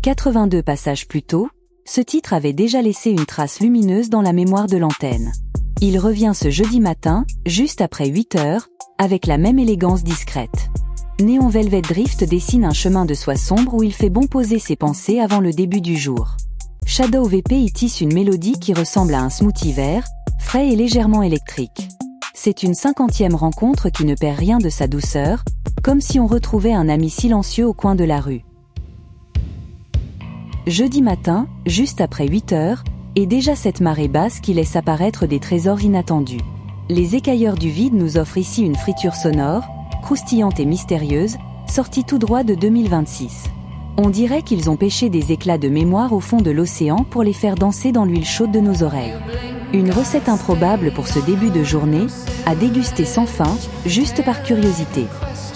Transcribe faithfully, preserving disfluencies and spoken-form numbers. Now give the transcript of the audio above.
quatre-vingt-deux passages plus tôt, ce titre avait déjà laissé une trace lumineuse dans la mémoire de l'antenne. Il revient ce jeudi matin, juste après huit heures, avec la même élégance discrète. Neon Velvet Drift dessine un chemin de soie sombre où il fait bon poser ses pensées avant le début du jour. Shadow V P y tisse une mélodie qui ressemble à un smoothie vert, frais et légèrement électrique. C'est une cinquantième rencontre qui ne perd rien de sa douceur, comme si on retrouvait un ami silencieux au coin de la rue. Jeudi matin, juste après huit heures, et déjà cette marée basse qui laisse apparaître des trésors inattendus. Les écailleurs du vide nous offrent ici une friture sonore, croustillante et mystérieuse, sortie tout droit de deux mille vingt-six. On dirait qu'ils ont pêché des éclats de mémoire au fond de l'océan pour les faire danser dans l'huile chaude de nos oreilles. Une recette improbable pour ce début de journée, à déguster sans fin, juste par curiosité.